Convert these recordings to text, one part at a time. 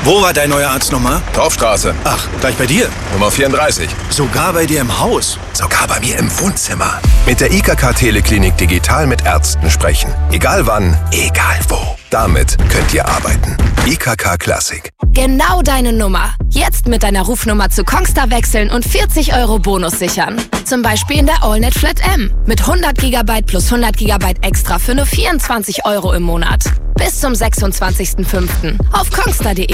Wo war dein neuer Arzt nochmal? Dorfstraße. Ach, gleich bei dir? Nummer 34. Sogar bei dir im Haus? Sogar bei mir im Wohnzimmer. Mit der IKK Teleklinik digital mit Ärzten sprechen. Egal wann, egal wo. Damit könnt ihr arbeiten. IKK Classic. Genau deine Nummer. Jetzt mit deiner Rufnummer zu Kongstar wechseln und 40 € Bonus sichern. Zum Beispiel in der AllNet Flat M. Mit 100 GB plus 100 GB extra für nur 24 € im Monat. Bis zum 26.05. auf kongstar.de.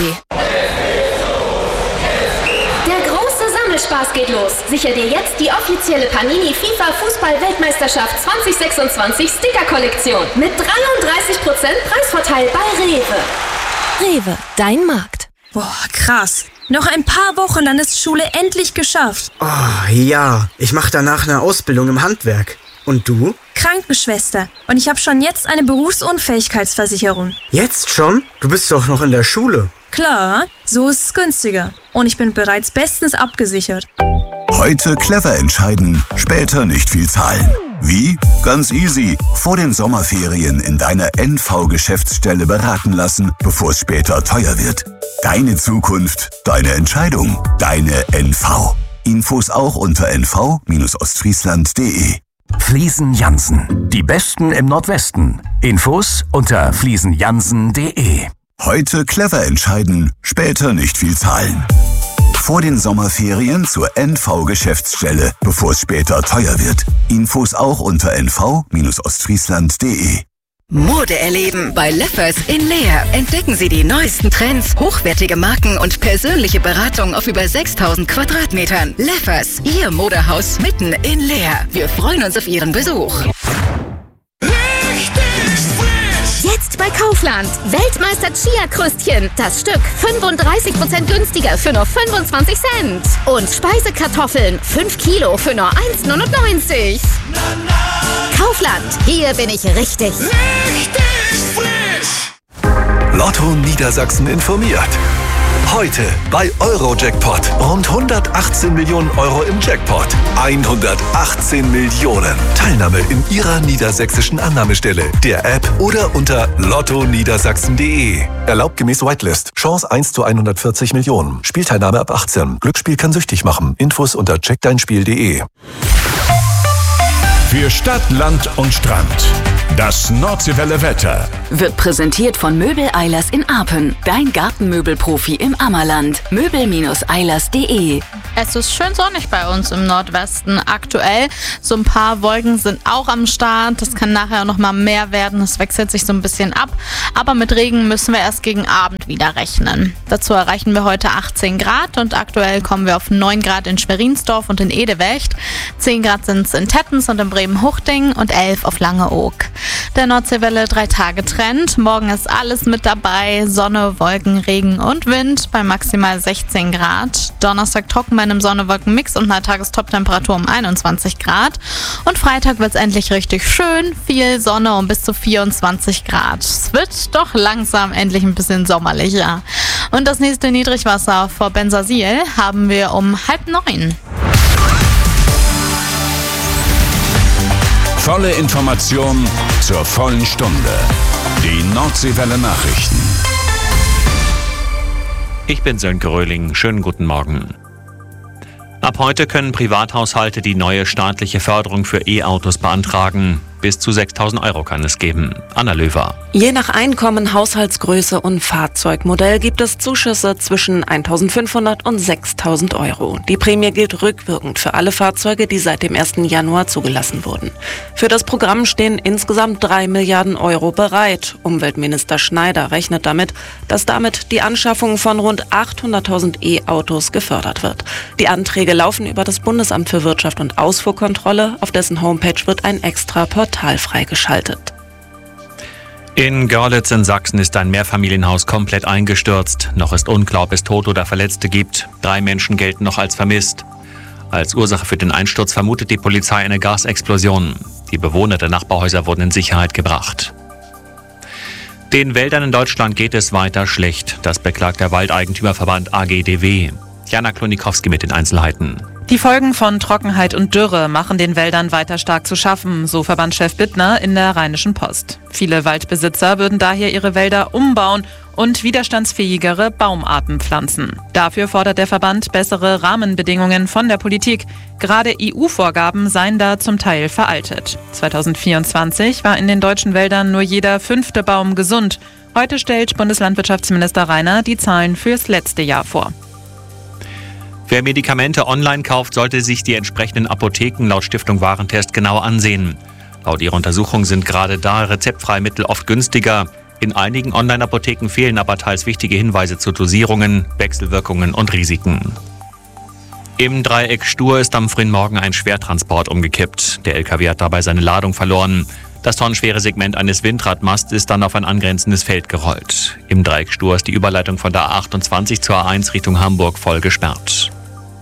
Der große Sammelspaß geht los. Sichere dir jetzt die offizielle Panini FIFA Fußball-Weltmeisterschaft 2026 Sticker-Kollektion. Mit 33% Preisvorteil bei Rewe. Rewe, dein Markt. Boah, krass. Noch ein paar Wochen, dann ist Schule endlich geschafft. Oh, ja. Ich mache danach eine Ausbildung im Handwerk. Und du? Krankenschwester. Und ich habe schon jetzt eine Berufsunfähigkeitsversicherung. Jetzt schon? Du bist doch noch in der Schule. Klar, so ist es günstiger. Und ich bin bereits bestens abgesichert. Heute clever entscheiden, später nicht viel zahlen. Wie? Ganz easy. Vor den Sommerferien in deiner NV-Geschäftsstelle beraten lassen, bevor es später teuer wird. Deine Zukunft, deine Entscheidung, deine NV. Infos auch unter nv-ostfriesland.de. Fliesen Jansen. Die Besten im Nordwesten. Infos unter fliesenjansen.de. Heute clever entscheiden, später nicht viel zahlen. Vor den Sommerferien zur NV-Geschäftsstelle, bevor es später teuer wird. Infos auch unter nv-ostfriesland.de. Mode erleben bei Leffers in Leer. Entdecken Sie die neuesten Trends, hochwertige Marken und persönliche Beratung auf über 6000 Quadratmetern. Leffers, Ihr Modehaus mitten in Leer. Wir freuen uns auf Ihren Besuch. Jetzt bei Kaufland. Weltmeister Chia-Krüstchen. Das Stück 35% günstiger für nur 25 Cent. Und Speisekartoffeln 5 Kilo für nur 1,99. Kaufland. Hier bin ich richtig. Lotto Niedersachsen informiert. Heute bei Eurojackpot. Rund 118 Millionen € im Jackpot. 118 Millionen. Teilnahme in Ihrer niedersächsischen Annahmestelle, der App oder unter lottoniedersachsen.de. Erlaubt gemäß Whitelist. Chance 1 zu 140 Millionen. Spielteilnahme ab 18. Glücksspiel kann süchtig machen. Infos unter checkdeinspiel.de. Für Stadt, Land und Strand. Das Nordseewelle Wetter Wird präsentiert von Möbel Eilers in Apen. Dein Gartenmöbelprofi im Ammerland. Möbel-eilers.de. Es ist schön sonnig bei uns im Nordwesten aktuell. So ein paar Wolken sind auch am Start. Das kann nachher noch mal mehr werden. Es wechselt sich so ein bisschen ab. Aber mit Regen müssen wir erst gegen Abend wieder rechnen. Dazu erreichen wir heute 18 Grad und aktuell kommen wir auf 9 Grad in Schwerinsdorf und in Edewecht. 10 Grad sind es in Tettens und in Bremen-Huchting und 11 auf Langeoog. Der Nordseewelle 3-Tage-Trend. Morgen ist alles mit dabei. Sonne, Wolken, Regen und Wind bei maximal 16 Grad. Donnerstag trocken bei einem Sonne-Wolken-Mix und einer Tagestop-Temperatur um 21 Grad. Und Freitag wird es endlich richtig schön. Viel Sonne um bis zu 24 Grad. Es wird doch langsam endlich ein bisschen sommerlicher. Und das nächste Niedrigwasser vor Bensersiel haben wir um 8:30. Volle Information zur vollen Stunde. Die Nordseewelle Nachrichten. Ich bin Sönke Röhling. Schönen guten Morgen. Ab heute können Privathaushalte die neue staatliche Förderung für E-Autos beantragen. Bis zu 6.000 € kann es geben. Anna Löwer. Je nach Einkommen, Haushaltsgröße und Fahrzeugmodell gibt es Zuschüsse zwischen 1.500 und 6.000 €. Die Prämie gilt rückwirkend für alle Fahrzeuge, die seit dem 1. Januar zugelassen wurden. Für das Programm stehen insgesamt 3 Milliarden € bereit. Umweltminister Schneider rechnet damit, dass damit die Anschaffung von rund 800.000 E-Autos gefördert wird. Die Anträge laufen über das Bundesamt für Wirtschaft und Ausfuhrkontrolle. Auf dessen Homepage wird ein extra Portal freigeschaltet. In Görlitz in Sachsen ist ein Mehrfamilienhaus komplett eingestürzt. Noch ist unklar, ob es Tote oder Verletzte gibt. 3 Menschen gelten noch als vermisst. Als Ursache für den Einsturz vermutet die Polizei eine Gasexplosion. Die Bewohner der Nachbarhäuser wurden in Sicherheit gebracht. Den Wäldern in Deutschland geht es weiter schlecht. Das beklagt der Waldeigentümerverband AGDW. Jana Klonikowski mit den Einzelheiten. Die Folgen von Trockenheit und Dürre machen den Wäldern weiter stark zu schaffen, so Verbandschef Bittner in der Rheinischen Post. Viele Waldbesitzer würden daher ihre Wälder umbauen, und widerstandsfähigere Baumarten pflanzen. Dafür fordert der Verband bessere Rahmenbedingungen von der Politik. Gerade EU-Vorgaben seien da zum Teil veraltet. 2024 war in den deutschen Wäldern nur jeder 5. Baum gesund. Heute stellt Bundeslandwirtschaftsminister Rainer die Zahlen fürs letzte Jahr vor. Wer Medikamente online kauft, sollte sich die entsprechenden Apotheken laut Stiftung Warentest genau ansehen. Laut ihrer Untersuchung sind gerade da rezeptfreie Mittel oft günstiger. In einigen Online-Apotheken fehlen aber teils wichtige Hinweise zu Dosierungen, Wechselwirkungen und Risiken. Im Dreieck Stur ist am frühen Morgen ein Schwertransport umgekippt. Der LKW hat dabei seine Ladung verloren. Das tonnenschwere Segment eines Windradmasts ist dann auf ein angrenzendes Feld gerollt. Im Dreieck Stur ist die Überleitung von der A28 zur A1 Richtung Hamburg voll gesperrt.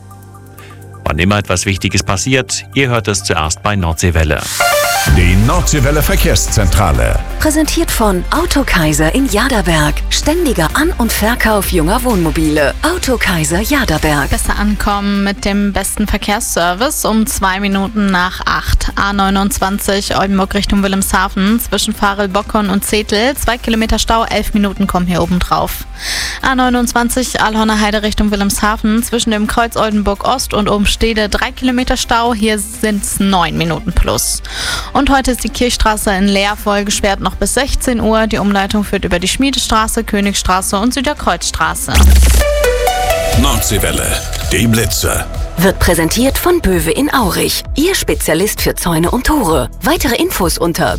Wann immer etwas Wichtiges passiert, ihr hört es zuerst bei Nordseewelle. Die Nordseewelle Verkehrszentrale. Präsentiert von Autokaiser in Jaderberg. Ständiger An- und Verkauf junger Wohnmobile. Autokaiser Jaderberg. Besser ankommen mit dem besten Verkehrsservice um 2 Minuten nach 8. A29 Oldenburg Richtung Wilhelmshaven zwischen Farel-Bockern und Zetel. 2 Kilometer Stau, 11 Minuten kommen hier oben drauf. A29 Aalhorner Heide Richtung Wilhelmshaven zwischen dem Kreuz Oldenburg Ost und Umstede 3 Kilometer Stau. Hier sind es 9 Minuten plus. Und heute ist die Kirchstraße in Leer voll gesperrt noch bis 16 Uhr. Die Umleitung führt über die Schmiedestraße, Königstraße und Süderkreuzstraße. Nordseewelle, die Blitze. Wird präsentiert von Böwe in Aurich. Ihr Spezialist für Zäune und Tore. Weitere Infos unter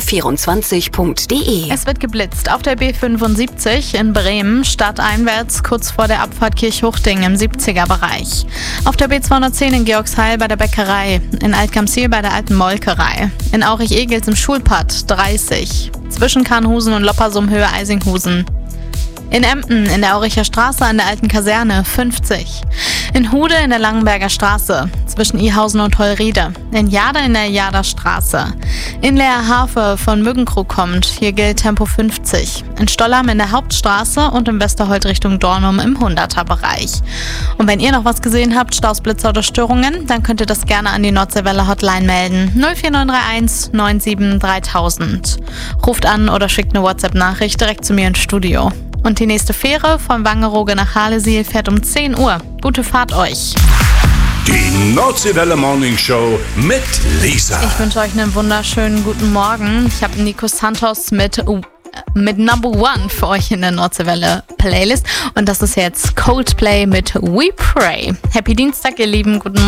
böwe24.de. Es wird geblitzt auf der B75 in Bremen, stadteinwärts, kurz vor der Abfahrt Kirchhuchting im 70er-Bereich. Auf der B210 in Georgsheil bei der Bäckerei. In Altkamsiel bei der alten Molkerei. In Aurich-Egels im Schulpad 30. Zwischen Kahnhusen und Loppersum-Höhe Eisinghusen. In Emden in der Auricher Straße an der alten Kaserne 50. In Hude in der Langenberger Straße zwischen Ihausen und Hollriede. In Jade in der Jader Straße. In Leerhafe von Müggenkrug kommt, hier gilt Tempo 50. In Stollham in der Hauptstraße und im Westerhold Richtung Dornum im 100er-Bereich. Und wenn ihr noch was gesehen habt, Staus, Blitzer oder Störungen, dann könnt ihr das gerne an die Nordseewelle Hotline melden. 04931 97 3000. Ruft an oder schickt eine WhatsApp-Nachricht direkt zu mir ins Studio. Und die nächste Fähre von Wangerooge nach Halesiel fährt um 10 Uhr. Gute Fahrt euch. Die Nordseewelle Morning Show mit Lisa. Ich wünsche euch einen wunderschönen guten Morgen. Ich habe Nico Santos mit Number One für euch in der Nordseewelle Playlist. Und das ist jetzt Coldplay mit We Pray. Happy Dienstag, ihr Lieben. Guten Morgen.